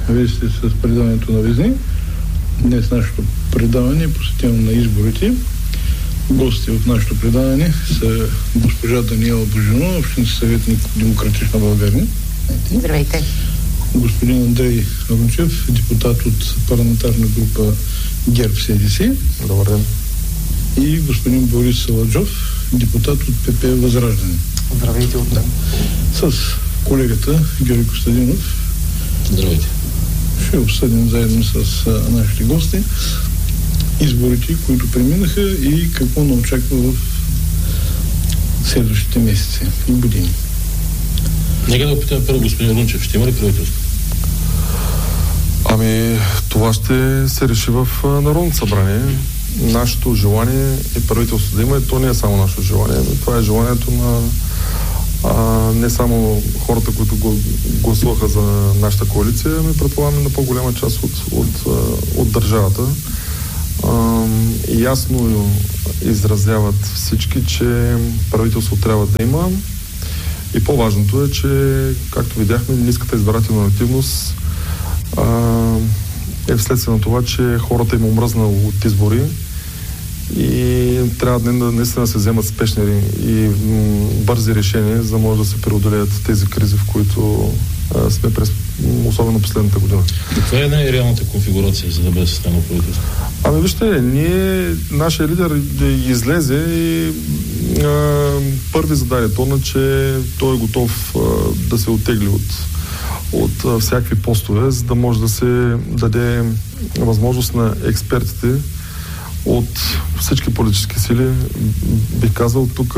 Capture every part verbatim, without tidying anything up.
вие сте с предаването на Везни. Днес нашето предаване е посветено на изборите. Гости в нашето предаване са госпожа Даниела Божинова, общински съветник в Демократична България. Здравейте. Господин Андрей Рунчев, депутат от парламентарна група ГЕРБ-СДС. Добър ден. И господин Борис Саладжов, депутат от ПП Възраждане. Здравейте от мен. С колегата Георги Костадинов. Здравейте. Ще обсъдим заедно с а, нашите гости изборите, които преминаха и какво ни очаква в следващите месеци и години. Нека да опитаме първо господин Рунчев. Ще има ли правителство? Ами, това ще се реши в Народното събрание. Нашето желание е правителство да има, и то не е само нашето желание, но това е желанието на а, не само хората, които го гласуваха за нашата коалиция, ами предполагаме на по-голяма част от, от, от държавата. А, ясно изразяват всички, че правителство трябва да има. И по-важното е, че, както видяхме, ниската избирателна активност а, е вследствие на това, че хората им омръзна от избори и трябва да наистина се вземат спешни и м, бързи решения, за да може да се преодолеят тези кризи, в които а, сме през, особено последната година. Каква е най-реалната конфигурация, за да бъде съставено правителство? Ами вижте, ние, нашия лидер излезе и а, първи зададе тона, че той е готов а, да се оттегли от, от а, всякакви постове, за да може да се даде възможност на експертите от всички политически сили. Бих казал, тук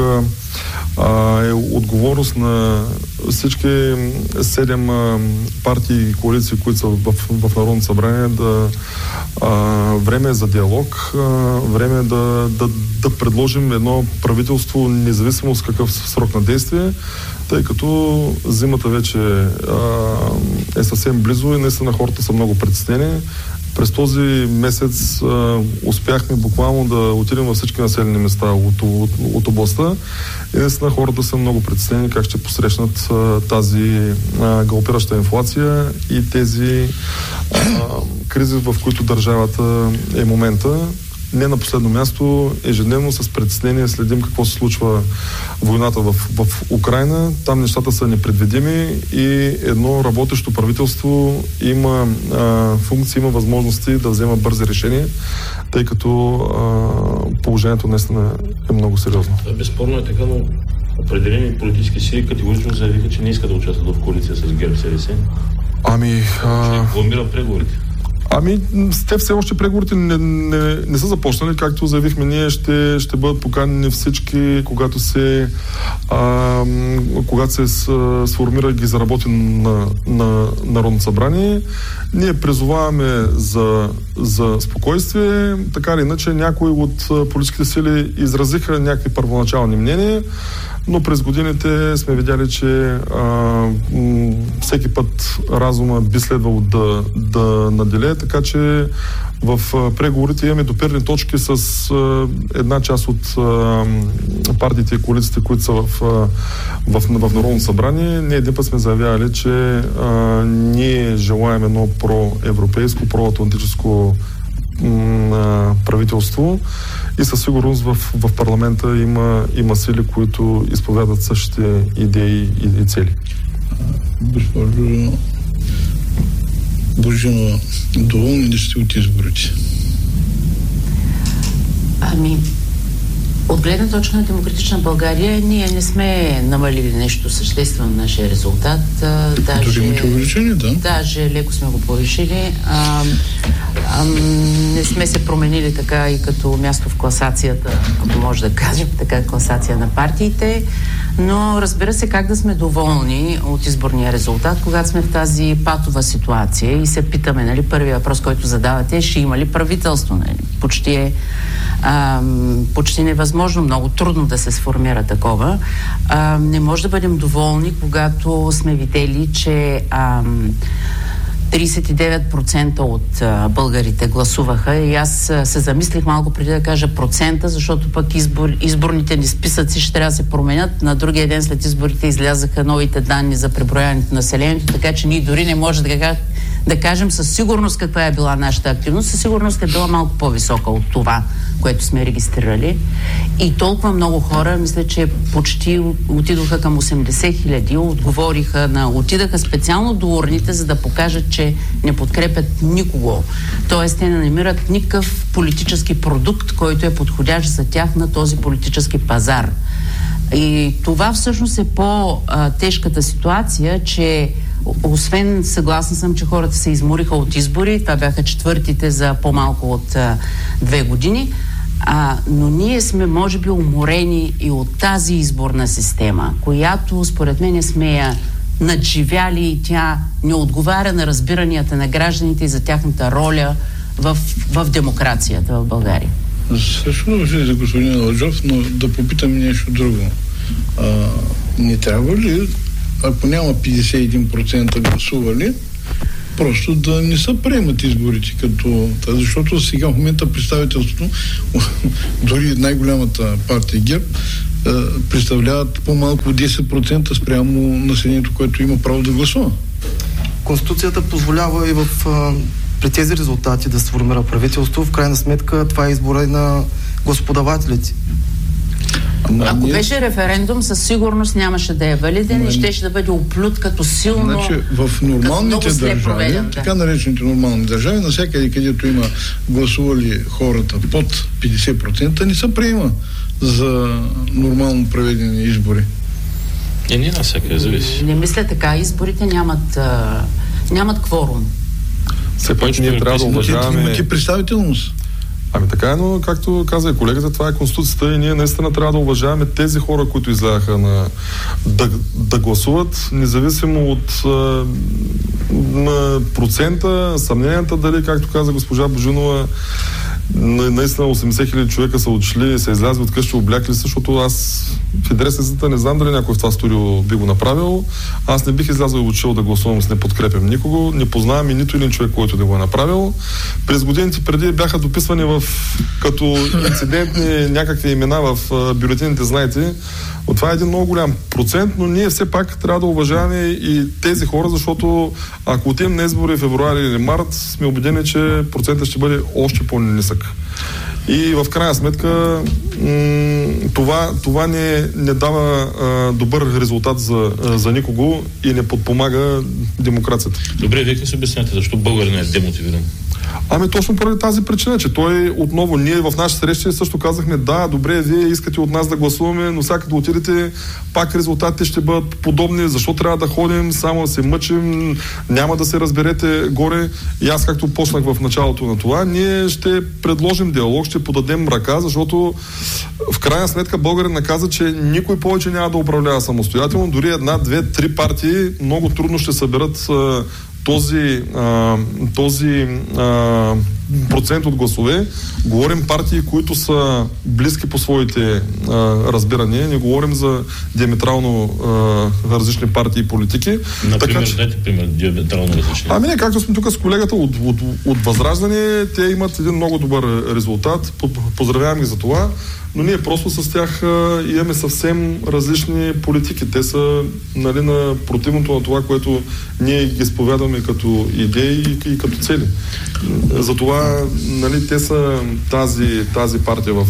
а, е отговорност на всички седем а, партии и коалиции, които са в, в Народното събрание, да а, време е за диалог, а, време е да, да, да предложим едно правителство, независимо с какъв срок на действие, тъй като зимата вече а, е съвсем близо и наистина хората са много притеснени. През този месец а, успяхме буквално да отидем във всички населени места от, от, от областта и наистина хората са много притеснени как ще посрещнат а, тази а, галопираща инфлация и тези а, кризи, в които държавата е момента. Не на последно място, ежедневно с притеснение следим какво се случва войната в, в Украйна. Там нещата са непредвидими и едно работещо правителство има а, функции, има възможности да взема бързи решения, тъй като а, положението наистина е много сериозно. Безспорно е така, но определени политически сили категорично заявиха, че не искат да участват в коалиция с ГЕРБ-СДС. Ами... А... Ще планира преговорите. Ами, те все още преговорите не, не, не са започнали, както заявихме ние, ще, ще бъдат поканени всички, когато се а, когато се сформира и ги заработи на, на Народно събрание. Ние призоваваме за, за спокойствие, така или иначе някои от политическите сили изразиха някакви първоначални мнения, но през годините сме видяли, че а, м- всеки път разума би следвало да, да наделее, така че в а, преговорите имаме допирни точки с а, една част от а, партиите и коалициите, които са в, а, в, в Народно събрание. Ние един път сме заявявали, че а, ние желаем едно проевропейско, проатлантическо правителство и със сигурност в, в парламента има, има сили, които изповядат същите идеи и, и цели. Госпожо Божинова, доволни ли сте от изборите? Ами, от гледна точка на Демократична България, ние не сме намалили нещо съществено на нашия резултат. Даже, Дори имате увеличение, да? Даже леко сме го повишили. А, а, не сме се променили така и като място в класацията, ако може да кажем, така класация на партиите. Но разбира се, как да сме доволни от изборния резултат, когато сме в тази патова ситуация и се питаме, нали, първият въпрос, който задавате, ще има ли правителство? Нали? Почти е а, почти невъзможно, много трудно да се сформира такова. А, не може да бъдем доволни, когато сме видели, че а, тридесет и девет процента от а, българите гласуваха и аз а, се замислих малко преди да кажа процента, защото пък избор, изборните ни списъци ще трябва да се променят. На другия ден след изборите излязаха новите данни за преброяването на населението, така че ние дори не може да, да кажем със сигурност каква е била нашата активност, със сигурност е била малко по-висока от това, което сме регистрирали. И толкова много хора, мисля, че почти отидоха към осемдесет хиляди, отговориха на, отидаха специално до урните, за да покажат, че не подкрепят никого. Тоест, те не намират никакъв политически продукт, който е подходящ за тях на този политически пазар. И това всъщност е по-тежката ситуация, че освен, съгласна съм, че хората се измориха от избори, това бяха четвъртите за по-малко от а, две години, а, но ние сме, може би, уморени и от тази изборна система, която, според мен, сме я надживяли и тя не отговаря на разбиранията на гражданите и за тяхната роля в, в демокрацията в България. Също въжи за господин Аладжов, но да попитам нещо друго. А, не трябва ли, ако няма петдесет и един процента гласували, просто да не се приемат изборите като... Защото сега в момента представителството, дори най-голямата партия ГЕРБ, представляват по-малко от десет процента спрямо населението, което има право да гласува. Конституцията позволява и в, при тези резултати да се формира правителство. В крайна сметка това е избора на гласоподавателите. Ама ако ние... беше референдум, със сигурност нямаше да е валиден Ама... и щеше да бъде оплют като силно... Значи, в нормалните държави, проведен, да. така наречените нормални държави, навсякъде, където има гласували хората под петдесет процента, не се приема за нормално проведени избори. И не навсякъде зависи. Не мисля така. Изборите нямат, а, нямат кворум. Все пак ние трябва да уважаваме... Имате представителност. Ами така е, но както каза и колегата, това е Конституцията и ние наистина трябва да уважаваме тези хора, които излягаха на, да, да гласуват, независимо от на процента, съмненията, дали, както каза госпожа Божинова, наистина осемдесет хиляди човека са отшли, са излязли от къщи, облякли, защото аз в адресата не знам дали някой в това студио би го направил. Аз не бих излязъл и учил да гласувам, с не подкрепям никого, не познавам и нито един човек, който да го е направил. През годините преди бяха дописвани в като инцидентни някакви имена в бюлетините, знаете. От това е един много голям процент, но ние все пак трябва да уважаваме и тези хора, защото ако отидем на избори в февруари или март, сме убедени, че процентът ще бъде още по-нисък. И в крайна сметка м- това, това не, не дава а, добър резултат за, а, за никого и не подпомага демокрацията. Добре, вие как се обясняте, защо българин е демотивиран? Ами точно поради тази причина, че той отново, ние в нашите срещи също казахме, да, добре, вие искате от нас да гласуваме, но сега като отидете, пак резултатите ще бъдат подобни, защо трябва да ходим, само да се мъчим, няма да се разберете горе. И аз, както почнах в началото на това, ние ще предложим диалог, ще подадем ръка, защото в крайна сметка българин наказа, че никой повече няма да управлява самостоятелно, дори една, две, три партии много трудно ще съберат този, а, този а, процент от гласове. Говорим партии, които са близки по своите а, разбирания. Не говорим за диаметрално а, различни партии и политики. Например, така, че... дайте пример, диаметрално различни. Ами не, както сме тук с колегата от, от, от Възраждане, те имат един много добър резултат. Поздравявам ги за това. Но ние просто с тях а, имаме съвсем различни политики. Те са, нали, на противното на това, което ние ги изповядваме като идеи и, и като цели. Затова, нали, те са тази, тази партия в,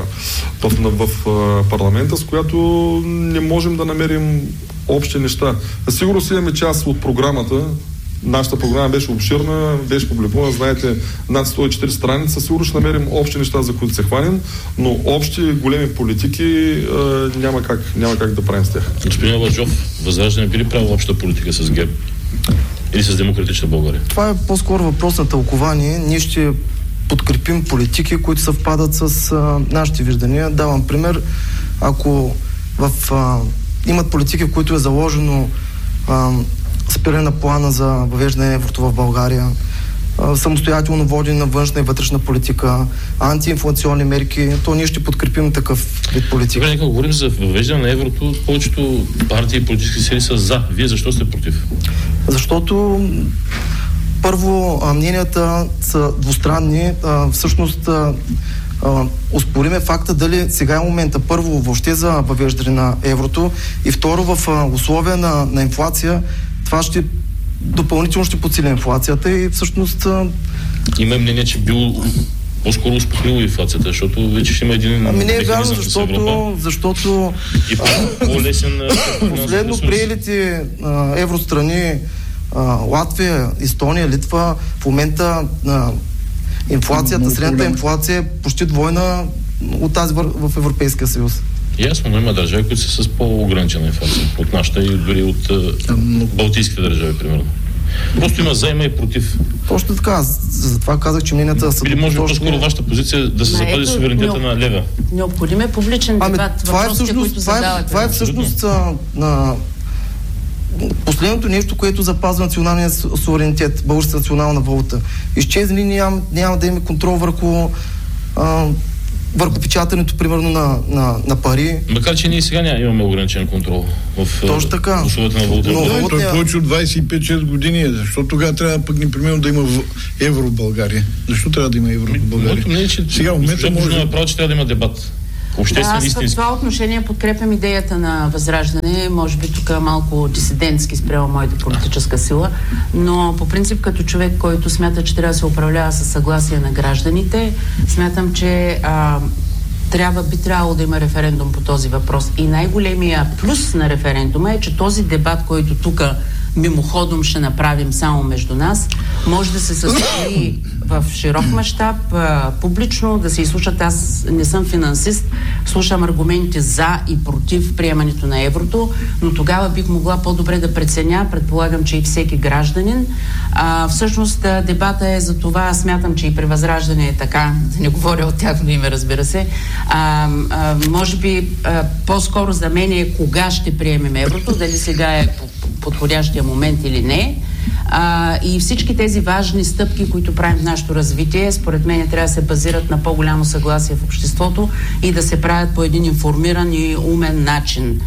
в, в, в парламента, с която не можем да намерим общи неща. Сигурно си имаме част от програмата. Нашата програма беше обширна, беше публикувана, знаете, над сто и четири страница. Сигурно ще намерим общи неща, за които се хванем, но общи големи политики е, няма, как, няма как да правим с тях. Господин Аладжов, Възраждане би ли правил обща политика с ГЕРБ или с Демократична България? Това е по-скоро въпрос на тълкование. Ние ще подкрепим политики, които съвпадат с а, нашите виждания. Давам пример. Ако в, а, имат политики, в които е заложено а, спиране на плана за въвеждане на еврото в България, самостоятелно водене на външна и вътрешна политика, антиинфлационни мерки, то ние ще подкрепим такъв вид политика. Добре, нека говорим за въвеждане на еврото. Повечето партии и политически сили са за. Вие защо сте против? Защото първо мненията са двустранни. Всъщност успориме факта дали сега е момента първо въобще за въвеждане на еврото и второ в условия на, на инфлация това ще допълнително ще подсили инфлацията и всъщност... А... Има мнение, че бил по-скоро успокоило инфлацията, защото вече ще има един ами не е вярно, защото, защото и по-лесен последно приелите а, евространи а, Латвия, Естония, Литва в момента а, инфлацията, средната инфлация е почти двойна от тази в Европейския съюз. Ясно, но има държави, които са с по-ограничена инфлация от нашата и дори от балтийските държави, примерно. Просто има заема и против. Точно така. Затова казах, че мненията са... Или може би по-скоро вашата позиция да се запази ето, суверенитета необ... на лева? Необходим е публичен дебат. Ами, това е всъщност, това е, това е всъщност а, на последното нещо, което запазва националния суверенитет, българската национална валута. Изчезне, няма, няма да има контрол върху а, върху печатането, примерно, на, на, на пари. Макар, че ние сега няма, имаме ограничен контрол в условията на валута. Но да, той е повече от двайсет и пет шест години. Защо тогава трябва пък непременно да има евро в България? Защо трябва да има евро в България? Не, че сега в момента може да направи, че трябва да има дебат. Да, аз в това отношение подкрепям идеята на Възраждане, може би тук малко дисидентски спрямо моята политическа сила, но по принцип като човек, който смята, че трябва да се управлява със съгласие на гражданите, смятам, че а, трябва, би трябвало да има референдум по този въпрос. И най-големия плюс на референдума е, че този дебат, който тук мимоходом ще направим само между нас, може да се състои в широк мащаб, публично, да се изслушат. Аз не съм финансист, слушам аргументи за и против приемането на еврото, но тогава бих могла по-добре да преценя, предполагам, че и всеки гражданин. А, всъщност дебата е за това, смятам, че и при Възраждане е така, да не говоря от тяхно име, разбира се. А, а, може би а, по-скоро за мен е кога ще приемем еврото, дали сега е подходящия момент или не. А, и всички тези важни стъпки, които правим в нашето развитие, според мен трябва да се базират на по-голямо съгласие в обществото и да се правят по един информиран и умен начин,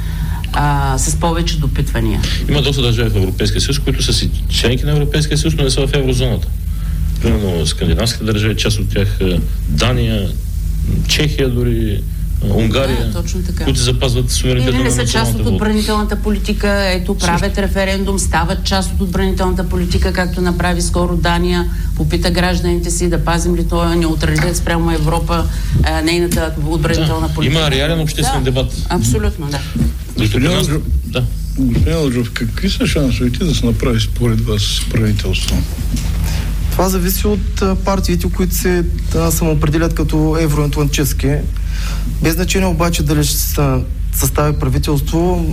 а, с повече допитвания. Има доста държави в Европейския съюз, които са си членки на Европейския съюз, но не са в еврозоната. Примерно скандинавските държави, част от тях Дания, Чехия дори, Унгария, да, точно така, които запазват суверенитета на националната валута. Или не са част от отбранителната политика, ето правят референдум, стават част от отбранителната политика, както направи скоро Дания, попита гражданите си да пазим ли този неутралитет спрямо Европа, а, нейната отбранителна да, политика. Има реален обществен да, дебат. Абсолютно, да. Господин Алджов, да. Господин Алджов, какви са шансовете да се направи според вас правителство? Това зависи от партиите, които се да, самоопределят като евроатлантически. Без значение обаче дали ще се състави правителство,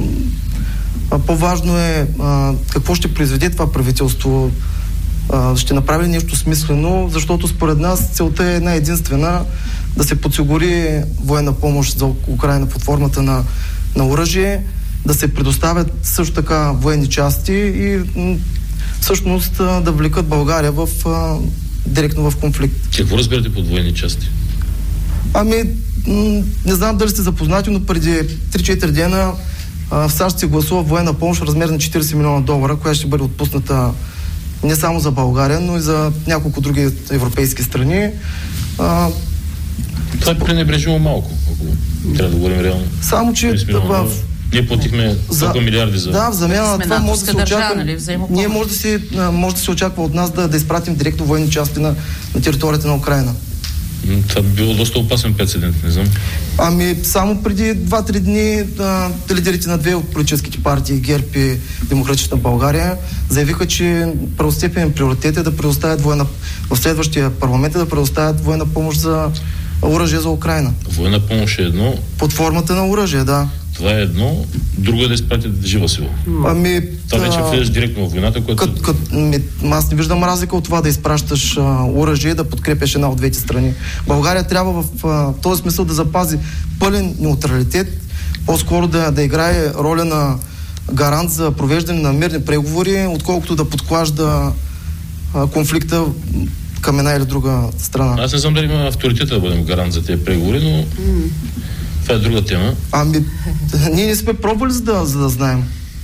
а, по-важно е а, какво ще произведе това правителство. А, ще направи ли нещо смислено, защото според нас целта е една единствена: да се подсигури военна помощ за Украйна под формата на, на оръжие, да се предоставят също така военни части и всъщност да влекат България в, а, директно в конфликт. Какво разбирате под военни части? Ами, м- не знам дали сте запознати, но преди три-четири дена а, в САЩ се гласува военна помощ в размер на четирийсет милиона долара, която ще бъде отпусната не само за България, но и за няколко други европейски страни. А, Това е пренебрежимо малко, ако трябва да говорим реално. Само, че в... Ние платихме толкова милиарди за... Да, в замяна на това може да се очаква... Нали, ние може да, се, може да се очаква от нас да, да изпратим директно военни части на, на територията на Украйна. Това би било доста опасен прецедент, не знам. Ами, само преди два-три дни а, лидерите на две от политическите партии, ГЕРБ и Демократична България, заявиха, че първостепенен приоритет е да предоставят военна... в следващия парламент е да предоставят военна помощ за оръжие за Украйна. Военна помощ е едно... Под формата на оръжие, да. Това е едно, друго е да изпратят жива сила. Ами, това вече влизаш директно в войната, което... Кът, кът, ми, аз не виждам разлика от това да изпращаш а, оръжие, да подкрепяш една от двете страни. България трябва в а, този смисъл да запази пълен неутралитет, по-скоро да, да играе роля на гарант за провеждане на мирни преговори, отколкото да подклажда а, конфликта към една или друга страна. Аз не знам дали има авторитета да бъдем гарант за тези преговори, но mm. това е друга тема. Ами, ние не сме пробвали за да, за да знаем.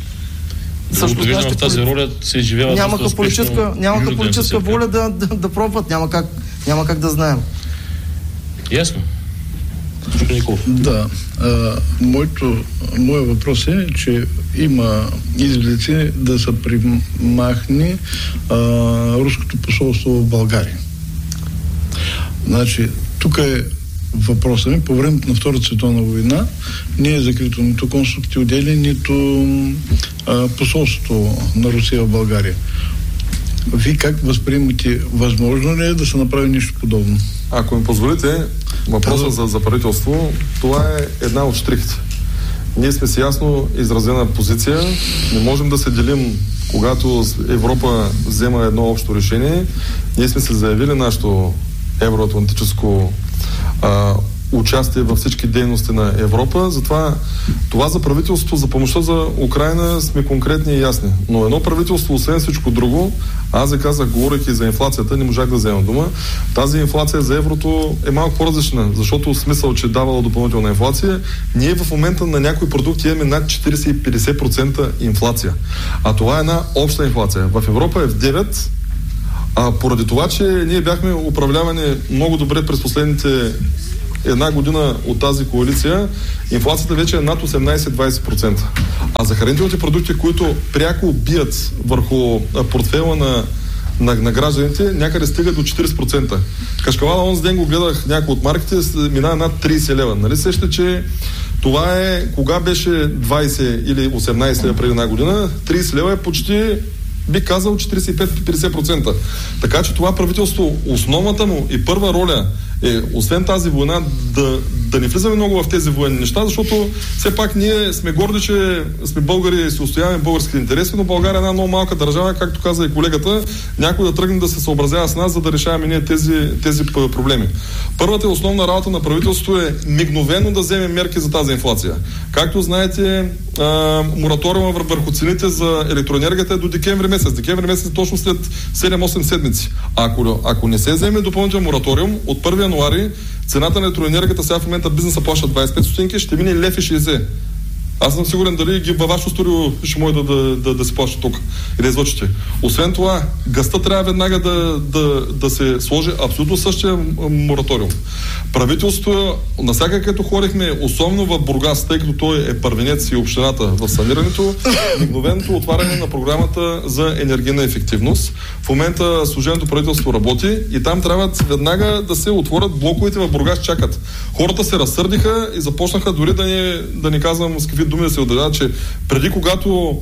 Другото виждам в тази роля се изживява нямаха политическа, нямаха политическа воля да, да, да пробват, няма как, няма как да знаем. Ясно. Николов. Да. А, моето, моят въпрос е, че има изблици да се примахне а, руското посолство в България. Значи, тук е въпросът ми. По времето на Втората световна война не е закрито нито консулските отдели, нито а, посолството на Русия в България. Вие как възприемате? Възможно ли е да се направи нещо подобно? Ако ми позволите, въпросът за, за правителство, това е една от штрихите. Ние сме си ясно изразена позиция. Не можем да се делим, когато Европа взема едно общо решение. Ние сме се заявили нашето евроатлантическо а, участие във всички дейности на Европа. Затова това за правителството, за помощта за Украйна сме конкретни и ясни. Но едно правителство, освен всичко друго, аз ви казах, говорейки за инфлацията, не можах да взема дума. Тази инфлация за еврото е малко по-различна, защото смисъл, че давала допълнителна инфлация, ние в момента на някои продукти имаме над четирийсет и петдесет процента инфлация. А това е една обща инфлация. В Европа е в девет, а поради това, че ние бяхме управлявани много добре през последните една година от тази коалиция, инфлацията вече е над осемнайсет-двайсет процента. А за хранителните продукти, които пряко бият върху портфела на, на, на гражданите, някъде стига до четирийсет процента. Кашкавала, онзи ден го гледах някои от марките, минава над трийсет лева. Нали сещате, че това е, кога беше двайсет или осемнайсет лева преди една година, трийсет лева е почти, би казал, четирийсет и пет до петдесет процента. Така че това правителство, основната му и първа роля е, освен тази война, да, да не влизаме много в тези военни неща, защото все пак ние сме горди, че сме българи и се устояваме българските интереси, но България е една много малка държава, както каза и колегата, някой да тръгне да се съобразява с нас, за да решаваме ние тези, тези проблеми. Първата и основна работа на правителството е мигновено да вземе мерки за тази инфлация. Както знаете, мораториума върху цените за електроенергията е до декември месец. Декември месец е точно след седем-осем седмици. А ако, ако не се вземе допълнителен мораториум, от първи януари цената на електроенергията, сега в момента бизнеса плаща двайсет и пет стотинки, ще мине лев и шейсет. Аз съм сигурен дали ги във вашето студио ще може да, да, да, да се плаща тук и да излъчите. Освен това, газта трябва веднага да, да, да се сложи абсолютно същия мораториум. Правителството, насяка като ходихме, особено в Бургас, тъй като той е първенец и общината в санирането, мигновеното отваряне на програмата за енергийна ефективност. В момента служебното правителство работи и там трябва веднага да се отворят блоковете в Бургас, чакат. Хората се разсърдиха и започнаха дори да ни, да ни казвам с какви думи да се отделят, че преди когато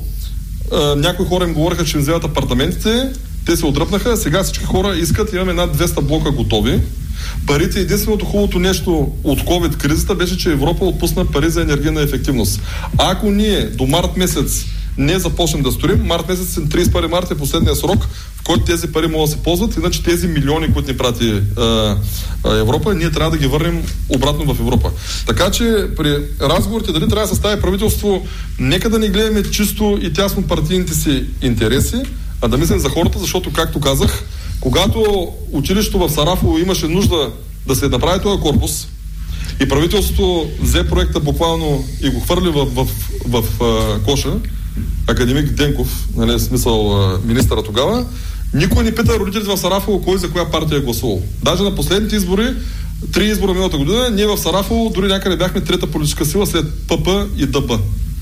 а, някои хора им говориха, че им вземат апартаментите, те се отдръпнаха, сега всички хора искат, имаме над двеста блока готови. Парите, единственото хубавото нещо от COVID кризата беше, че Европа отпусна пари за енергийна ефективност. А ако ние до март месец не започнем да строим, март месец, трийсет и първи март е последния срок, в който тези пари могат да се ползват, иначе тези милиони, които ни прати а, а, Европа, ние трябва да ги върнем обратно в Европа. Така че при разговорите дали трябва да състави правителство, нека да не гледаме чисто и тясно партийните си интереси, а да мислим за хората, защото, както казах, когато училището в Сарафово имаше нужда да се направи този корпус и правителството взе проекта буквално и го хвърли в, в, в, в а, коша, академик Денков, нали, смисъл министъра тогава, никой не пита родителите в Сарафово кой за коя партия е гласувал. Даже на последните избори, три избора миналата година, ние в Сарафово дори някъде бяхме трета политическа сила след ПП и ДБ.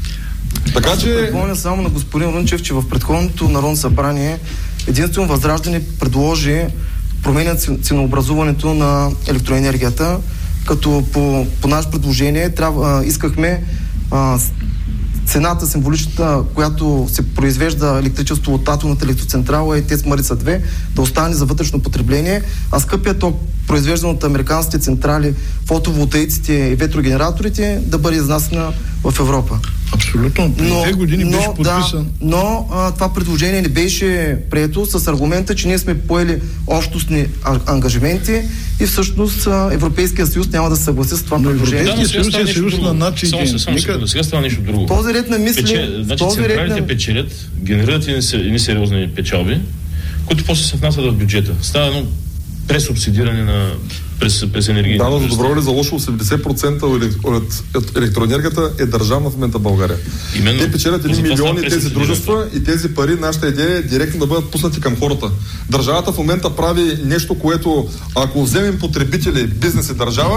Така Аз че... припомня само на господин Рунчев, че в предходното Народно събрание единствено Възраждане предложи променя ценообразуването на електроенергията, като по, по наше предложение трябва, искахме а, цената символичната, която се произвежда електричество от атомната електроцентрала и ТЕЦ Марица две, да остане за вътрешно потребление, а скъпият ток, произвеждан от американските централи, фотоволтаиците и ветрогенераторите, да бъде изнасена в Европа. Абсолютно. Преди две години но, беше подписан. Да, но а, това предложение не беше прието с аргумента, че ние сме поели общностни а, ангажименти и всъщност а, Европейския съюз няма да се съгласи с това но предложение. Да, но сега става нещо друго. На само, само Нека... сега става нещо друго. Този ред на мисли... Пече... Значи този централите ред на... печелят, генерират едни сериозни печалби, които после се внасят в бюджета. Става едно пресубсидиране на през, през енергийните. Да, но за добро или за лошо осемдесет процента от електроенергията е държавна в момента в България. Именно, те печелят едни милиони тези дружества и тези пари, нашата идея е директно да бъдат пуснати към хората. Държавата в момента прави нещо, което ако вземем потребители, бизнес и държава,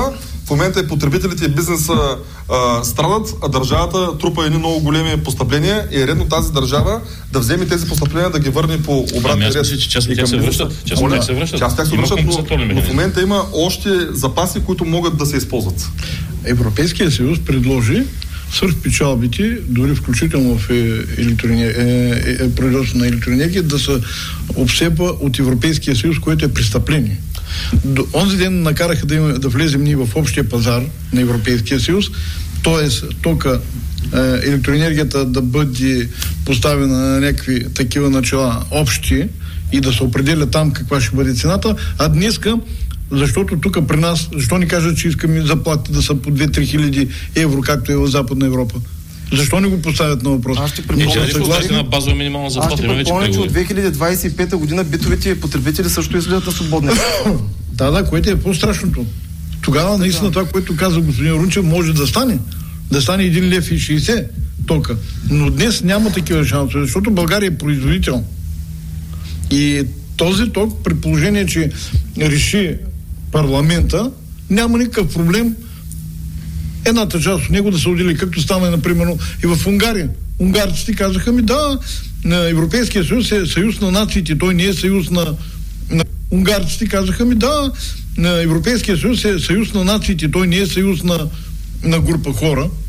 в момента и потребителите и бизнеса а, страдат, а държавата трупа едни много големи постъпления и е редно тази държава да вземе тези постъпления да ги върне по обратния ред. Ами аз мисля, че част от тях се връщат. Част от тях се връщат. Част от тях се връщат, но, но в момента има още запаси, които могат да се използват. Европейския съюз предложи свръхпечалбите, дори включително в производство на електроенергия, да се обсепва от Европейския съюз, което е престъпление. До онзи ден накараха да, има, да влезем ние в общия пазар на Европейския съюз, т.е. тока електроенергията да бъде поставена на някакви такива начала общи и да се определя там каква ще бъде цената, а днеска, защото тук при нас, защо ни кажат, че искаме заплати да са по две-три хиляди евро, както е в Западна Европа? Защо не го поставят на въпрос? Аз ще припомня, на базова минимална заплата. Аз ще припомня, че от две хиляди двадесет и пета година битовите потребители също излизат на свободния. Да, да, което е по-страшното. Тогава наистина това, което каза господин Рунчев, може да стане. Да стане един лев и шейсет тока. Но днес няма такива шансове, защото България е производител. И този ток, при положение, че реши парламента, няма никакъв проблем едната част от него да се отдели, както стана, например, и в Унгария. Унгарците казаха ми, да, Европейския съюз е съюз на нациите, той не е съюз на... на... Унгарците казаха ми, да, Европейския съюз е съюз на нациите, той не е съюз на, на група хора.